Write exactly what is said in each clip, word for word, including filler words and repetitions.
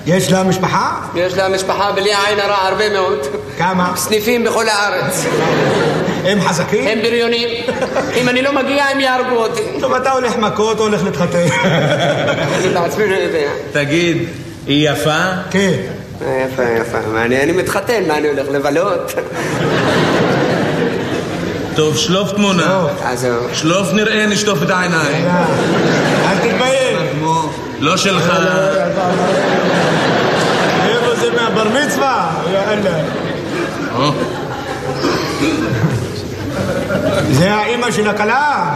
יש לה משפחה? יש לה משפחה בלי עין הרע הרבה מאוד. כמה? סניפים בכל הארץ. הם חזקים? הם בריונים. אם אני לא מגיע הם יהרגו אותי. טוב, אתה הולך מכות או הולך להתחתן? אני בעצמי לא יודע. תגיד, היא יפה? כן. יפה, יפה. אני מתחתן, מה אני הולך לבלות? טוב, שלוף תמונה. שלוף נראה, נשטוף את העיניים. אל תתבייש. לא שלך. איפה זה מהבר מצווה? יאללה. זה האמא של הכלה?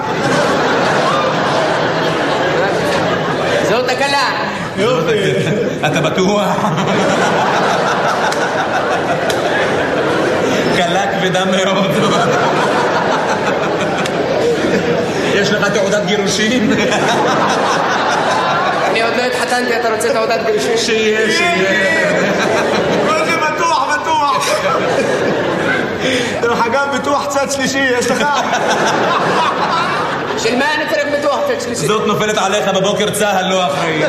זאת הכלה. יופי. אתה בטוח? כלה כבדה מאוד. יש לך תעודת גירושים? אני עוד לא התחתנתי, אתה רוצה תעודת גירושים? שיהיה, שיהיה. כל זה בטוח, בטוח. דרך אגב, ביטוח צד שלישי, יש לך? של מה אני צריך ביטוח צד שלישי? זאת נופלת עליך בבוקר צהל, לא אחרי.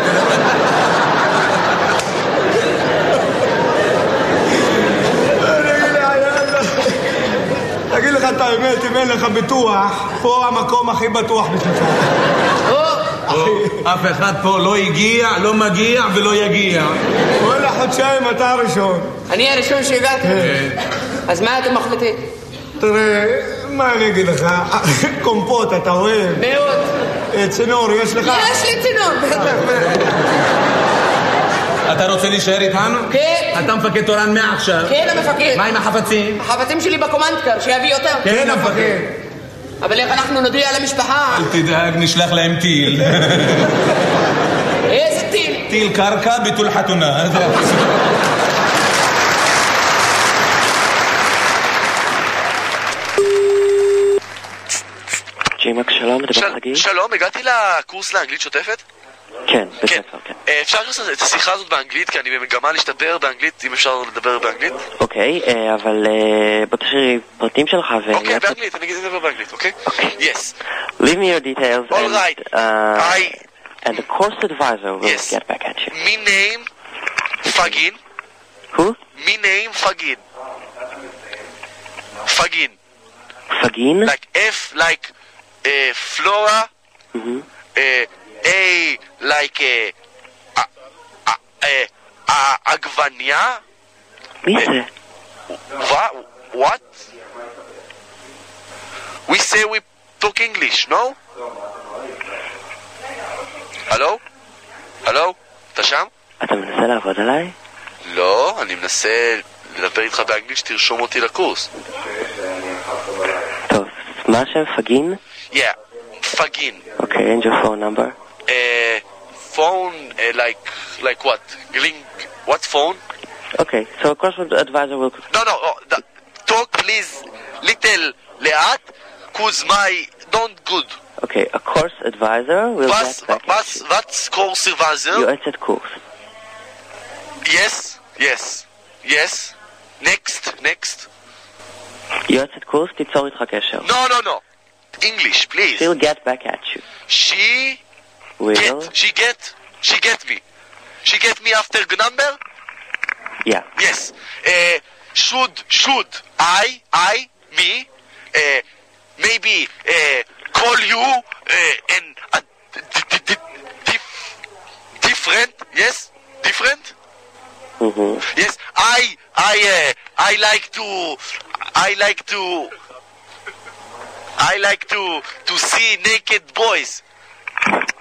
תגיד לך את האמת, אם אין לך ביטוח, פה המקום הכי בטוח בשבילך. אף אחד פה לא הגיע, לא מגיע ולא יגיע. כל החודשיים אתה הראשון. אני הראשון שהגעתי? אז מה אתם מחליטים? תראה, מה אני אגיד לך? קומפוט אתה אוהב? מאוד. צינור יש לך? יש לי צינור, בטח. אתה רוצה להישאר איתנו? כן. אתה מפקד תורן מעכשיו? כן, המפקד. מה עם החפצים? החפצים שלי בקומנדקר, שיביא אותם. כן, המפקד. אבל איך אנחנו נודיע למשפחה? אל תדאג, נשלח להם טיל. איזה טיל? טיל קרקע ביטול חתונה. ג'ימק, שלום, מדבר חגי? שלום, הגעתי לקורס לאנגלית שוטפת? כן, בספר, כן. אפשר לעשות את השיחה הזאת באנגלית, כי אני במגמה להשתפר באנגלית, אם אפשר לדבר באנגלית? אוקיי, אבל בוא תשאיר פרטים שלך ו... אוקיי, באנגלית, אני אגיד לדבר באנגלית, אוקיי? Yes. Leave me your details All right. I... and the course advisor will get back at you. Me name Fagin. Who? Me name Fagin. Fagin. Fagin? Like F like uh, Flora. Mm-hmm. Uh, A like uh, uh, uh, uh, Agvania. מי זה? What? What? We say we talk English, no? הלו? הלו? אתה שם? אתה מנסה לעבוד עליי? לא, אני מנסה לדבר איתך באנגלית שתרשום אותי לקורס. טוב, מה השם? פגין? Yeah, פגין. אוקיי, and your phone number? Uh, phone, uh, like, like what? Link, what phone? Okay, so a course advisor will... No, no, oh, the, talk please little לאט, cause my don't good. Okay, a course advisor will what's, get back what's, at you. what's course advisor? יועצת קורס. Yes, yes, yes. Next, next. יועצת קורס, תיצור איתך קשר. No, no, no. English, please. She'll get back at you. She Will? get, she get, she get me. She get me after number? Yeah. Yes. Uh, should, should I, I, me, uh, maybe uh, call you uh, and uh, d- d- d- dif- different? Yes, different. Mm-hmm. Yes, I, I, uh, I like to, I like to, I like to to see naked boys.